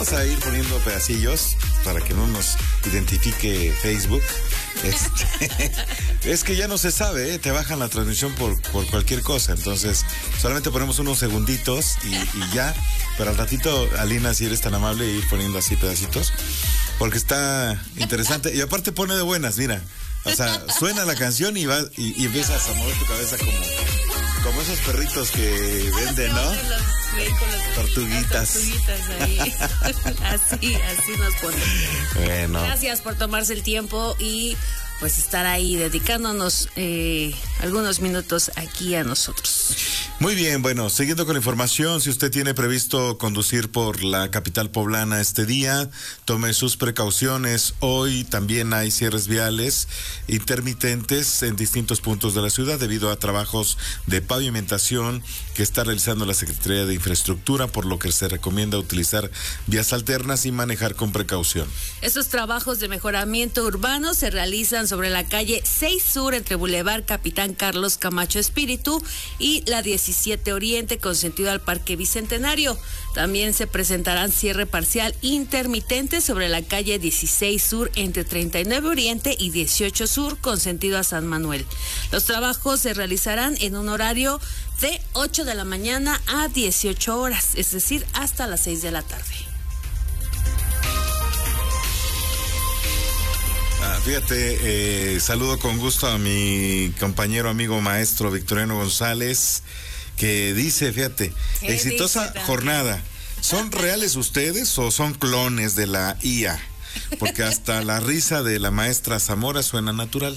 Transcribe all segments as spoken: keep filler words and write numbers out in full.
vamos a ir poniendo pedacillos para que no nos identifique Facebook. Este, es que ya no se sabe, ¿eh? Te bajan la transmisión por, por cualquier cosa. Entonces, solamente ponemos unos segunditos y, y ya. Pero al ratito, Alina, si eres tan amable, ir poniendo así pedacitos. Porque está interesante. Y aparte pone de buenas, mira. O sea, suena la canción y, va, y, y empiezas a mover tu cabeza como, como esos perritos que venden, ¿no? Tortuguitas. Tortuguitas ahí. Así, así nos ponen. Bueno. Gracias por tomarse el tiempo y pues estar ahí dedicándonos eh, algunos minutos aquí a nosotros. Muy bien, bueno, siguiendo con la información, si usted tiene previsto conducir por la capital poblana este día, tome sus precauciones. Hoy también hay cierres viales intermitentes en distintos puntos de la ciudad debido a trabajos de pavimentación que está realizando la Secretaría de Infraestructura, por lo que se recomienda utilizar vías alternas y manejar con precaución. Estos trabajos de mejoramiento urbano se realizan sobre la calle seis Sur entre Boulevard Capitán Carlos Camacho Espíritu y la diecisiete Oriente con sentido al Parque Bicentenario. También se presentarán cierre parcial intermitente sobre la calle dieciséis Sur entre treinta y nueve Oriente y dieciocho Sur con sentido a San Manuel. Los trabajos se realizarán en un horario de ocho de la mañana a dieciocho horas, es decir, hasta las seis de la tarde. Ah, fíjate, eh, saludo con gusto a mi compañero, amigo, maestro Victoriano González, que dice, fíjate, exitosa jornada. ¿Son reales ustedes o son clones de la I A? Porque hasta la risa de la maestra Zamora suena natural.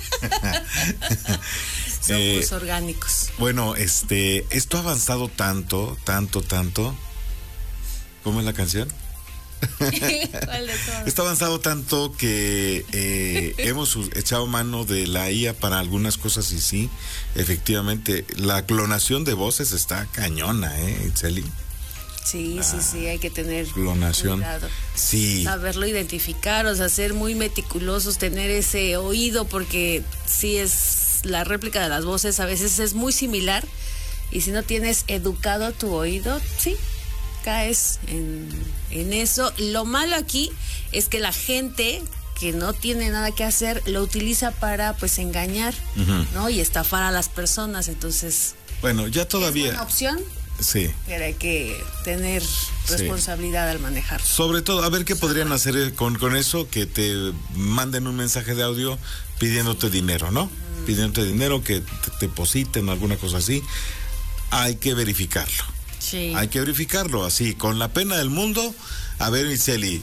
Somos eh, orgánicos. Bueno, este, esto ha avanzado tanto, tanto, tanto. ¿Cómo es la canción? ¿Cuál de todos? Está avanzado tanto que eh, hemos echado mano de la I A para algunas cosas y sí, efectivamente, la clonación de voces está cañona, ¿eh, Itzeli? Sí, sí, sí, hay que tener clonación. cuidado. Sí. Saberlo identificar, o sea, ser muy meticulosos, tener ese oído, porque sí es la réplica de las voces, a veces es muy similar, y si no tienes educado tu oído, sí, caes en, en eso. Lo malo aquí es que la gente que no tiene nada que hacer lo utiliza para pues engañar, uh-huh. ¿no? Y estafar a las personas, entonces bueno, ya todavía es una opción, sí, pero hay que tener responsabilidad sí. al manejar. Sobre todo, a ver qué podrían hacer con, con eso, que te manden un mensaje de audio pidiéndote dinero, ¿no? Uh-huh. Pidiéndote dinero, que te depositen, alguna cosa así. Hay que verificarlo. Sí. Hay que verificarlo así, con la pena del mundo. A ver, Iseli,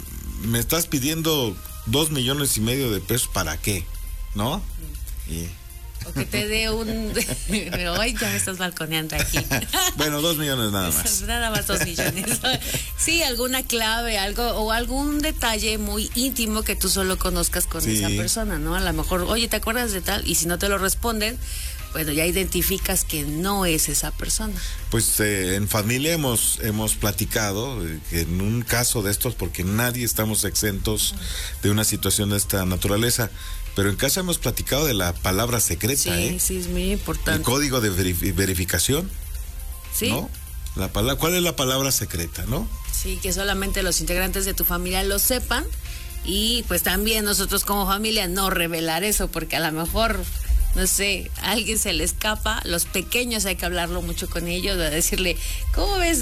me estás pidiendo dos millones y medio de pesos, ¿para qué? ¿No? Y... o que te dé un... Pero hoy ya me estás balconeando aquí. Bueno, dos millones nada más. Nada más dos millones. Sí, alguna clave, algo o algún detalle muy íntimo que tú solo conozcas con sí. esa persona, ¿no? A lo mejor, oye, ¿te acuerdas de tal? Y si no te lo responden, bueno, ya identificas que no es esa persona. Pues eh, en familia hemos hemos platicado eh, que en un caso de estos, porque nadie estamos exentos de una situación de esta naturaleza, pero en casa hemos platicado de la palabra secreta, sí, ¿eh? Sí, es muy importante. El código de verif- verificación, ¿sí? ¿no? La pala- ¿Cuál es la palabra secreta, no? Sí, que solamente los integrantes de tu familia lo sepan, y pues también nosotros como familia no revelar eso, porque a lo mejor... no sé, a alguien se le escapa, los pequeños hay que hablarlo mucho con ellos, a decirle, ¿cómo ves?